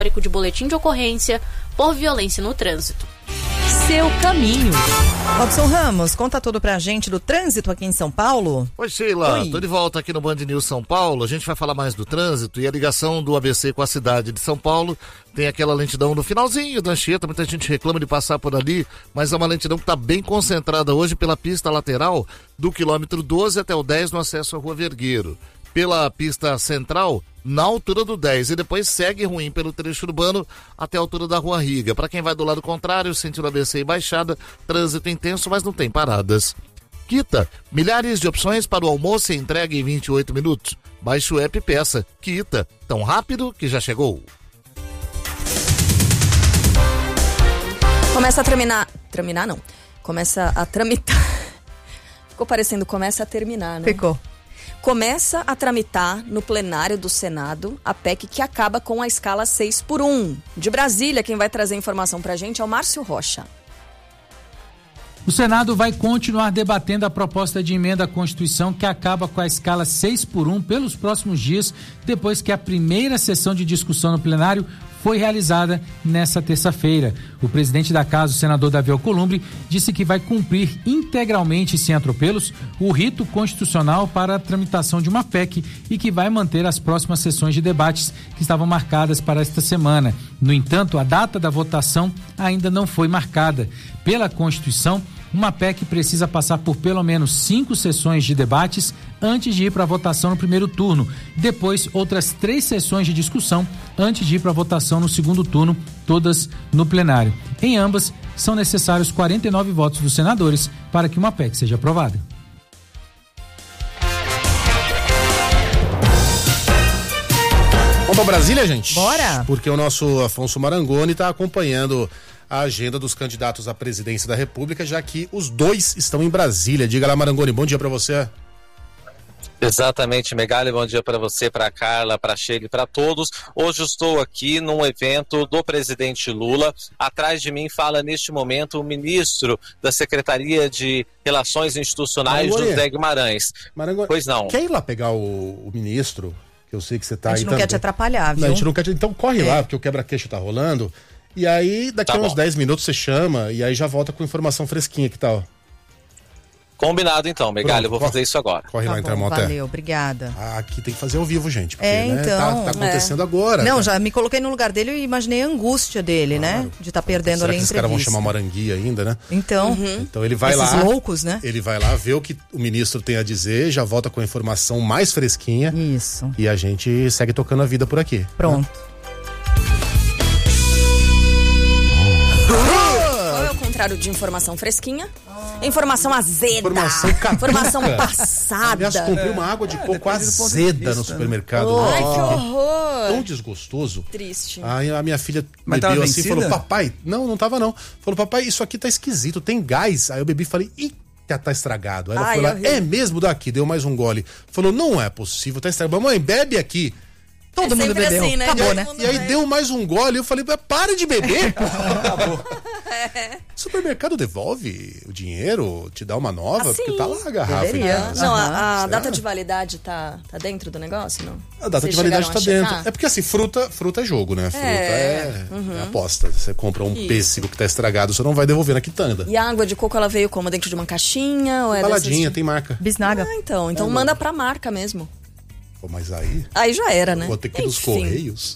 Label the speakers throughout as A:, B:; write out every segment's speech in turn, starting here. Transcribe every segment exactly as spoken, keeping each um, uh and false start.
A: de boletim de ocorrência por violência no trânsito.
B: Seu caminho. Robson Ramos, conta tudo pra gente do trânsito aqui em São Paulo.
C: Oi, Sheila,
B: Oi.
C: tô de volta aqui no Band News São Paulo. A gente vai falar mais do trânsito e a ligação do A B C com a cidade de São Paulo. Tem aquela lentidão no finalzinho da Anchieta, muita gente reclama de passar por ali, mas é uma lentidão que está bem concentrada hoje pela pista lateral do quilômetro doze até o dez no acesso à Rua Vergueiro. Pela pista central, na altura do dez, e depois segue ruim pelo trecho urbano até a altura da Rua Riga. Para quem vai do lado contrário, sentido A B C e Baixada, trânsito intenso, mas não tem paradas. Quita, milhares de opções para o almoço e entrega em vinte e oito minutos. Baixe o app e peça. Quita, tão rápido que já chegou.
D: Começa a traminar. Traminar não. Começa a tramitar. Ficou parecendo começa a terminar, né?
B: Ficou.
D: Começa a tramitar no plenário do Senado a P E C que acaba com a escala seis por um. De Brasília, quem vai trazer informação pra gente é o Márcio Rocha.
E: O Senado vai continuar debatendo a proposta de emenda à Constituição que acaba com a escala seis por um pelos próximos dias, depois que a primeira sessão de discussão no plenário foi realizada nesta terça-feira. O presidente da casa, o senador Davi Alcolumbre, disse que vai cumprir integralmente, sem atropelos, o rito constitucional para a tramitação de uma P E C e que vai manter as próximas sessões de debates que estavam marcadas para esta semana. No entanto, a data da votação ainda não foi marcada. Pela Constituição, uma P E C precisa passar por pelo menos cinco sessões de debates antes de ir para a votação no primeiro turno. Depois, outras três sessões de discussão antes de ir para a votação no segundo turno, todas no plenário. Em ambas, são necessários quarenta e nove votos dos senadores para que uma P E C seja aprovada.
F: Vamos para Brasília, gente?
B: Bora!
F: Porque o nosso Afonso Marangoni está acompanhando a agenda dos candidatos à presidência da República, já que os dois estão em Brasília. Diga lá, Marangoni, bom dia para você.
G: Exatamente, Megali, bom dia para você, para a Carla, para a Sheila e para todos. Hoje estou aqui num evento do presidente Lula. Atrás de mim fala neste momento o ministro da Secretaria de Relações Institucionais,
F: Marangoni.
G: José Guimarães.
F: Marangoni,
G: pois não.
F: Quer ir lá pegar o, o ministro? Que eu sei que você tá aí.
B: A gente não
F: também.
B: quer te atrapalhar, viu?
F: Não, a gente não quer te... Então corre
B: É.
F: lá, porque o quebra-queixo tá rolando. E aí, daqui
G: Tá
F: a uns
G: bom.
F: dez minutos você chama e aí já volta com informação fresquinha, que tal?
G: Combinado então, Megali,
F: Pronto,
G: eu vou
F: corre.
G: fazer isso agora.
F: Corre
B: Tá
F: lá,
B: bom,
F: então, Monté.
B: valeu, obrigada.
F: Ah, aqui tem que fazer ao vivo, gente. Porque,
B: É,
F: né,
B: então,
F: tá, tá acontecendo agora.
B: Não,
F: cara.
B: já me coloquei no lugar dele e imaginei a angústia dele,
F: Claro.
B: né? De estar tá perdendo
F: Será
B: ali
F: que
B: a
F: esses caras vão
B: entrevista.
F: chamar Marangui ainda, né?
B: Então,
F: Então ele vai
B: esses
F: lá.
B: loucos, né?
F: Ele vai lá ver o que o ministro tem a dizer, já volta com a informação mais fresquinha.
B: Isso.
F: E a gente segue tocando a vida por aqui.
B: Pronto.
D: Qual é o contrário de informação fresquinha? Informação azeda.
F: Informação caduca.
D: Informação passada.
F: Aliás, comprei uma água de coco
H: depende do ponto de
F: azeda
H: vista,
F: no
H: né?
F: supermercado.
D: Oh, ai,
F: Nossa,
D: que horror.
F: tão desgostoso.
D: Triste.
F: Aí a minha filha
H: Mas tava
F: bebeu assim e
H: vencida?
F: falou, papai, não, não tava não. Falou, papai, isso aqui tá esquisito, tem gás. Aí eu bebi e falei, ih, tá estragado. Aí ela
D: Ai,
F: foi lá,
D: horrível.
F: é mesmo daqui, deu mais um gole. Falou, não é possível, tá estragado. Mamãe, bebe aqui.
B: Todo
D: É
B: mundo
D: sempre
B: bebeu.
D: assim, né?
B: Acabou,
D: Todo
B: né?
D: mundo
F: E aí
D: bebe.
F: deu mais um gole, eu falei, para de beber. Acabou. Supermercado devolve o dinheiro, te dá uma nova,
D: Ah,
F: porque
D: sim.
F: tá lá a garrafa. em
B: Deveria.
F: casa.
D: Não, a, a
F: Será?
D: data de validade tá, tá dentro do negócio, não?
F: A data
D: Vocês
F: de validade
D: chegaram
F: tá
D: a
F: dentro.
D: checar?
F: É porque assim, fruta, fruta é jogo, né? Fruta é,
D: É,
F: é aposta. Você compra um
D: Isso.
F: pêssego que tá estragado, você não vai devolver na quitanda.
D: E a água de coco, ela veio como? Dentro de uma caixinha? Ou é
F: Baladinha,
D: dessas...
F: tem marca.
B: Bisnaga.
D: Ah, então. Então manda pra marca mesmo.
F: Pô, mas aí,
D: Aí já era, né?
F: vou ter que ir nos
D: Enfim.
F: Correios.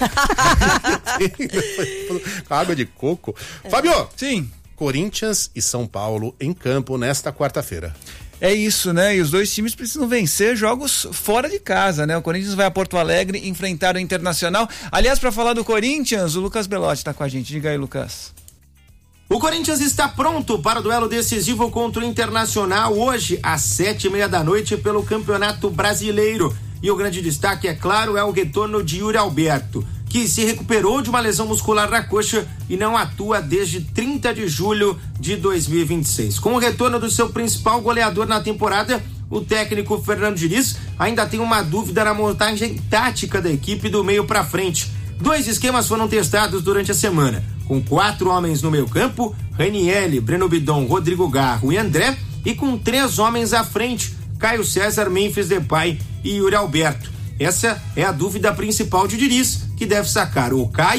F: Com água de coco. Fábio,
H: Sim,
F: Corinthians e São Paulo em campo nesta quarta-feira.
H: é isso, né? E os dois times precisam vencer jogos fora de casa, né? O Corinthians vai a Porto Alegre enfrentar o Internacional. Aliás, para falar do Corinthians, o Lucas Belotti tá com a gente. Diga aí, Lucas.
I: O Corinthians está pronto para o duelo decisivo contra o Internacional hoje, às sete e meia da noite, pelo Campeonato Brasileiro. E o grande destaque, é claro, é o retorno de Yuri Alberto, que se recuperou de uma lesão muscular na coxa e não atua desde trinta de julho de dois mil e vinte e seis. Com o retorno do seu principal goleador na temporada, o técnico Fernando Diniz ainda tem uma dúvida na montagem tática da equipe do meio para frente. Dois esquemas foram testados durante a semana, com quatro homens no meio campo, Ranieri, Breno Bidon, Rodrigo Garro e André, e com três homens à frente, Caio César, Memphis Depay e Yuri Alberto. Essa é a dúvida principal de Diniz, que deve sacar o Caio